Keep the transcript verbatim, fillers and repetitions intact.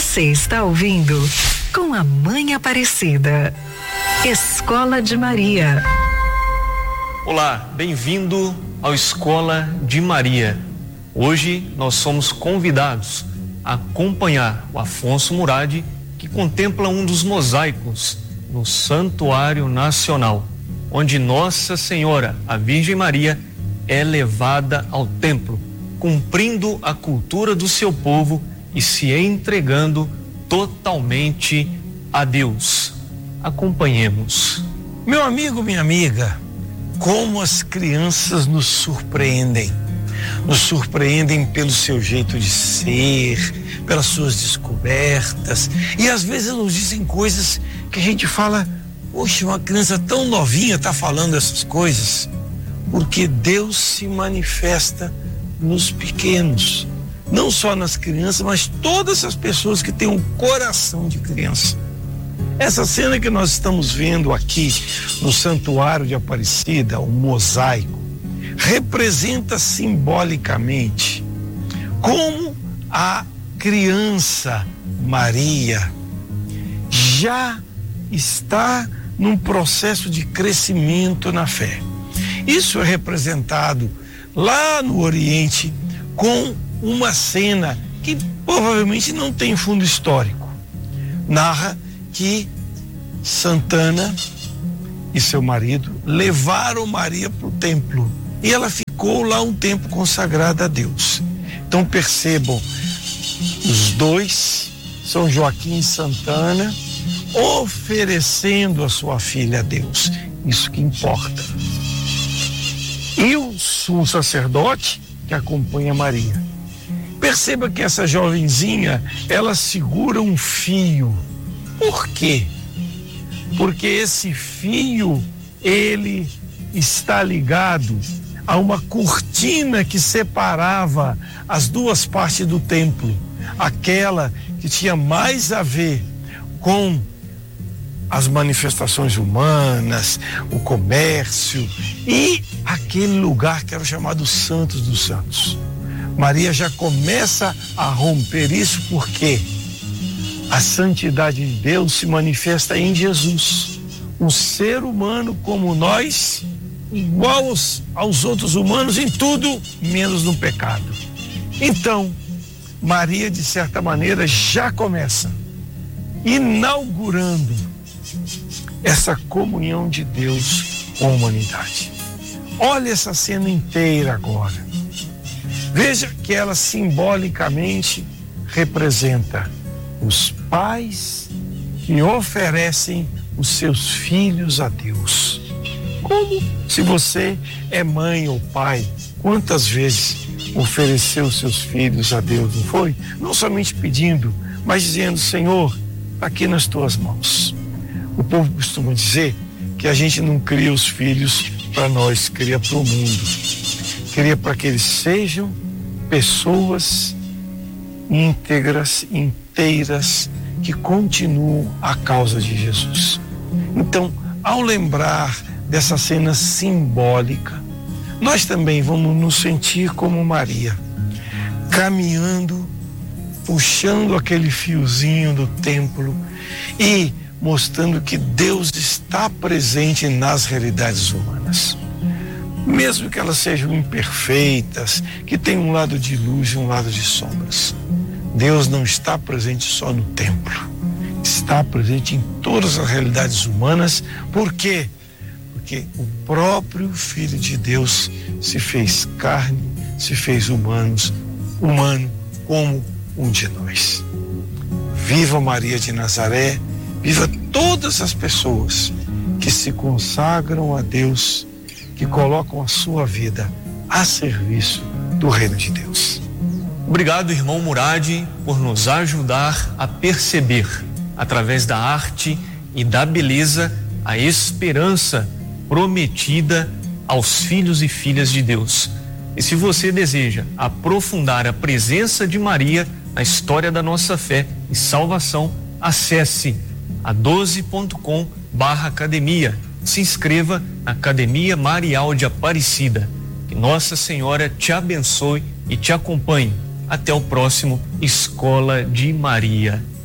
Você está ouvindo Com a Mãe Aparecida. Escola de Maria. Olá, bem-vindo ao Escola de Maria. Hoje nós somos convidados a acompanhar o Afonso Murad, que contempla um dos mosaicos no Santuário Nacional, onde Nossa Senhora, a Virgem Maria, é levada ao templo, cumprindo a cultura do seu povo e se entregando totalmente a Deus. Acompanhemos. Meu amigo, minha amiga, como as crianças nos surpreendem. Nos surpreendem pelo seu jeito de ser, pelas suas descobertas, e às vezes nos dizem coisas que a gente fala: poxa, uma criança tão novinha está falando essas coisas. Porque Deus se manifesta nos pequenos, não só nas crianças, mas todas as pessoas que têm um coração de criança. Essa cena que nós estamos vendo aqui no Santuário de Aparecida, o mosaico, representa simbolicamente como a criança Maria já está num processo de crescimento na fé. Isso é representado lá no Oriente com uma cena que provavelmente não tem fundo histórico. Narra que Santana e seu marido levaram Maria para o templo e ela ficou lá um tempo consagrada a Deus. Então percebam, os dois, São Joaquim e Santana, oferecendo a sua filha a Deus. Isso que importa. E o sumo sacerdote que acompanha Maria. Perceba que essa jovenzinha, ela segura um fio. Por quê? Porque esse fio, ele está ligado a uma cortina que separava as duas partes do templo. Aquela que tinha mais a ver com as manifestações humanas, o comércio e aquele lugar que era chamado Santos dos Santos. Maria já começa a romper isso porque a santidade de Deus se manifesta em Jesus, um ser humano como nós, igual aos, aos outros humanos em tudo, menos no pecado. Então, Maria, de certa maneira, já começa inaugurando essa comunhão de Deus com a humanidade. Olha essa cena inteira agora. Veja que ela simbolicamente representa os pais que oferecem os seus filhos a Deus. Como se você é mãe ou pai, quantas vezes ofereceu os seus filhos a Deus, não foi? Não somente pedindo, mas dizendo: Senhor, está aqui nas tuas mãos. O povo costuma dizer que a gente não cria os filhos para nós, cria para o mundo. Cria para que eles sejam pessoas íntegras, inteiras, que continuam a causa de Jesus. Então, ao lembrar dessa cena simbólica, nós também vamos nos sentir como Maria, caminhando, puxando aquele fiozinho do templo e mostrando que Deus está presente nas realidades humanas. Mesmo que elas sejam imperfeitas, que tenham um lado de luz e um lado de sombras. Deus não está presente só no templo, está presente em todas as realidades humanas. Por quê? Porque o próprio Filho de Deus se fez carne, se fez humanos, humano como um de nós. Viva Maria de Nazaré, viva todas as pessoas que se consagram a Deus, que colocam a sua vida a serviço do reino de Deus. Obrigado, irmão Murad, por nos ajudar a perceber, através da arte e da beleza, a esperança prometida aos filhos e filhas de Deus. E se você deseja aprofundar a presença de Maria na história da nossa fé e salvação, acesse a doze ponto com barra academia. Se inscreva na Academia Marial de Aparecida. Que Nossa Senhora te abençoe e te acompanhe. Até o próximo Escola de Maria.